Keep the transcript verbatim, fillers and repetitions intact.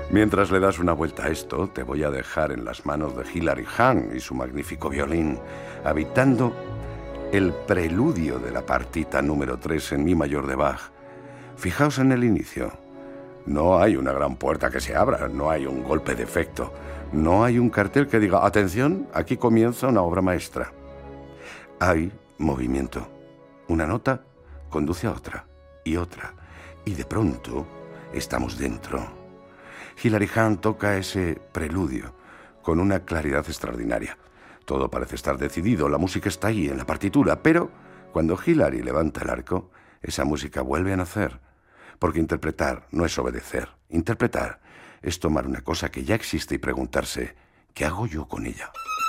Mientras le das una vuelta a esto, te voy a dejar en las manos de Hilary Hahn y su magnífico violín, habitando el preludio de la partita número tres en mi mayor de Bach. Fijaos en el inicio. No hay una gran puerta que se abra, no hay un golpe de efecto, no hay un cartel que diga, atención, aquí comienza una obra maestra. Hay movimiento. Una nota conduce a otra y otra, y de pronto estamos dentro. Hilary Hahn toca ese preludio con una claridad extraordinaria. Todo parece estar decidido, la música está ahí en la partitura, pero cuando Hilary levanta el arco, esa música vuelve a nacer. Porque interpretar no es obedecer. Interpretar es tomar una cosa que ya existe y preguntarse, ¿qué hago yo con ella?